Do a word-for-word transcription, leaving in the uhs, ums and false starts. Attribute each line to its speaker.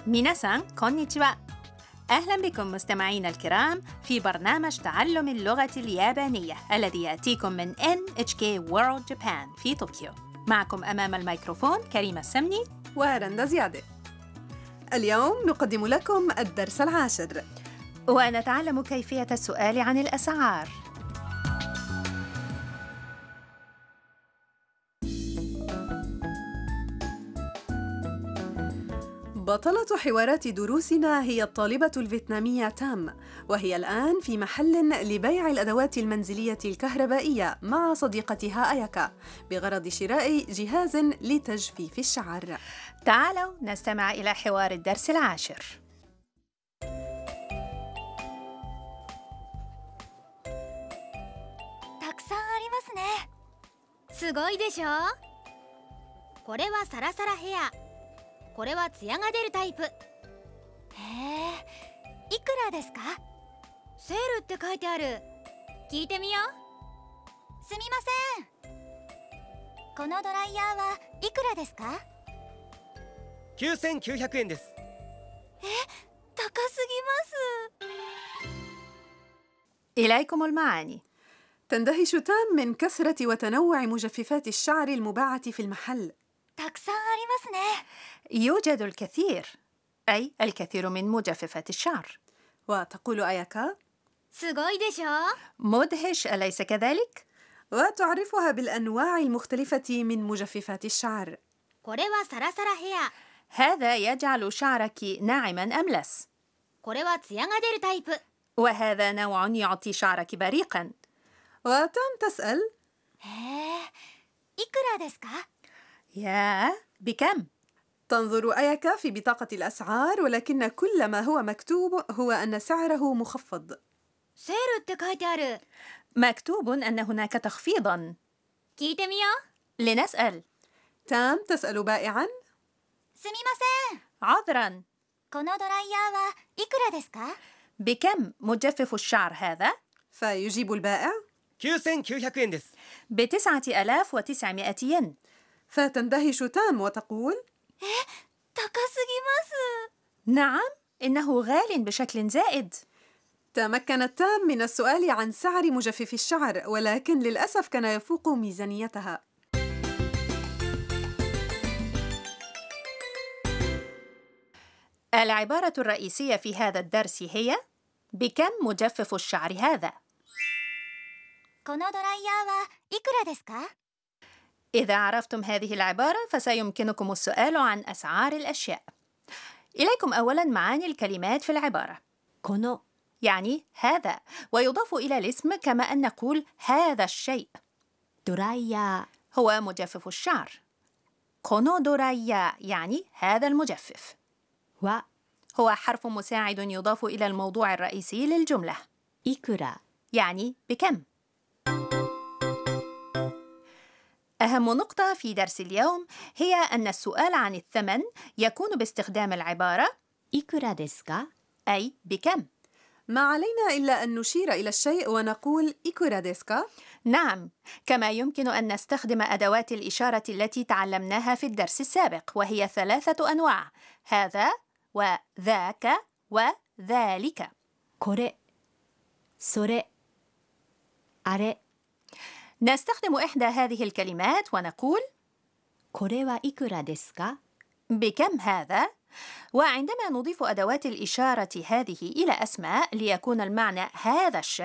Speaker 1: ميناسان كونيتشوا. أهلا بكم مستمعينا الكرام في برنامج تعلم اللغة اليابانية الذي يأتيكم من إن إتش كي World Japan في طوكيو. معكم أمام الميكروفون كريمة السمني
Speaker 2: ورندا زيادة. اليوم نقدم لكم الدرس العاشر
Speaker 1: ونتعلم كيفية السؤال عن الأسعار.
Speaker 2: بطلة حوارات دروسنا هي الطالبة الفيتنامية تام، وهي الآن في محل لبيع الأدوات المنزلية الكهربائية مع صديقتها أياكا بغرض شراء جهاز لتجفيف الشعر.
Speaker 1: تعالوا نستمع إلى حوار الدرس العاشر.
Speaker 3: たくさんありますね。すごいでしょ。これはサラサラヘア、これはツヤが出るタイプ。へえ、いくらですか？セールって書いてある。聞いてみよう。すみません。このドライヤーはいくらですか？
Speaker 4: きゅうせんきゅうひゃくえんです。
Speaker 3: え、高すぎます。
Speaker 1: إليكم المعاني.
Speaker 2: تندهش تام من كثرة وتنوع مجففات الشعر المباعة في المحل.
Speaker 3: たくさんありますね。
Speaker 1: يوجد الكثير، أي الكثير من مجففات الشعر.
Speaker 2: وتقول أياكا
Speaker 3: すごいでしょ。
Speaker 1: مدهش، أليس كذلك؟
Speaker 2: وتعرفها بالأنواع المختلفة من مجففات الشعر.
Speaker 3: これはサラサラヘア、
Speaker 1: هذا يجعل شعرك ناعماً أملس،
Speaker 3: これはツヤが出るタイプ。
Speaker 1: وهذا نوع يعطي شعرك بريقاً.
Speaker 2: وتام تسأل
Speaker 3: へえ、いくらですか？
Speaker 1: يا بكم؟
Speaker 2: تنظر أياكا في بطاقة الأسعار، ولكن كل ما هو مكتوب هو أن سعره مخفض.
Speaker 3: セールって書いてある。
Speaker 1: مكتوب أن هناك تخفيضاً.
Speaker 3: 聞いてみよう。
Speaker 1: لنسأل.
Speaker 2: تام تسأل بائعاً
Speaker 3: すみません。
Speaker 1: عذراً،
Speaker 3: このドライヤーはいくらですか？
Speaker 1: بكم مجفف الشعر هذا؟
Speaker 2: فيجيب البائع
Speaker 4: きゅうせんきゅうひゃくえんです。
Speaker 1: بتسعة آلاف وتسعمائة ين.
Speaker 2: فتندهش تام وتقول
Speaker 3: 高すぎます。
Speaker 1: نعم، إنه غال بشكل زائد.
Speaker 2: تمكنت تام من السؤال عن سعر مجفف الشعر، ولكن للأسف كان يفوق ميزانيتها.
Speaker 1: العبارة الرئيسية في هذا الدرس هي بكم مجفف الشعر هذا؟
Speaker 3: このドライヤーはいくらですか？
Speaker 1: إذا عرفتم هذه العبارة فسيمكنكم السؤال عن أسعار الأشياء. إليكم أولاً معاني الكلمات في العبارة.
Speaker 3: この
Speaker 1: يعني هذا، ويضاف إلى الاسم كما أن نقول هذا الشيء.
Speaker 3: ドライヤ
Speaker 1: هو مجفف الشعر. كونو دورايا يعني هذا المجفف.
Speaker 3: ーは
Speaker 1: هو حرف مساعد يضاف إلى الموضوع الرئيسي للجملة.
Speaker 3: いくら
Speaker 1: يعني بكم. أهم نقطة في درس اليوم هي أن السؤال عن الثمن يكون باستخدام العبارة
Speaker 3: いくらですか؟
Speaker 1: أي بكم.
Speaker 2: ما علينا إلا أن نشير إلى الشيء ونقول إيكورا ديسكا؟
Speaker 1: نعم، كما يمكن أن نستخدم أدوات الإشارة التي تعلمناها في الدرس السابق، وهي ثلاثة أنواع: هذا وذاك وذلك.
Speaker 3: これ、それ、あれ。
Speaker 1: نستخدم إحدى هذه الكلمات ونقول
Speaker 3: これはいくらですか؟
Speaker 1: بكم هذا؟ وعندما نضيف أدوات الإشارة هذه إلى أسماء ليكون المعنى هذا الشيء